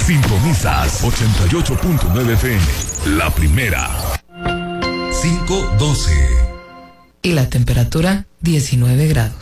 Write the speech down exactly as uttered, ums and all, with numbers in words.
Sintonizas ochenta y ocho punto nueve F M. La primera. cinco doce. Y la temperatura diecinueve grados.